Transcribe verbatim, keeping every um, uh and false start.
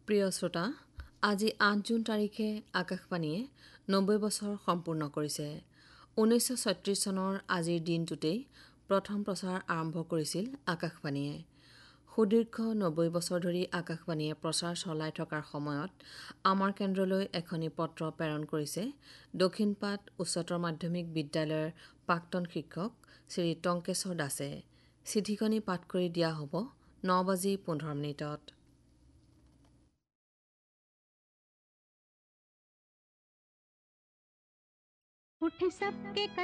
প্ৰিয় শ্ৰোতা, আজি আঠ জুন তাৰিখে আকাশবাণীয়ে নব্বৈ বছৰ সম্পূৰ্ণ কৰিছে। ঊনৈছশ ছয়ত্ৰিশ চনৰ আজিৰ দিনটোতেই প্ৰথম প্ৰচাৰ আৰম্ভ কৰিছিল আকাশবাণীয়ে। সুদীৰ্ঘ নব্বৈ বছৰ ধৰি আকাশবাণীয়ে প্ৰচাৰ চলাই থকাৰ সময়ত আমাৰ কেন্দ্ৰলৈ এখনি পত্ৰ প্ৰেৰণ কৰিছে দক্ষিণপাট উচ্চতৰ মাধ্যমিক বিদ্যালয়ৰ প্ৰাক্তন শিক্ষক শ্ৰী টংকেশ্বৰ দাসে। চিঠিখনি পাঠ কৰি দিয়া হ'ব ন বাজি পোন্ধৰ মিনিটত। उठ सबके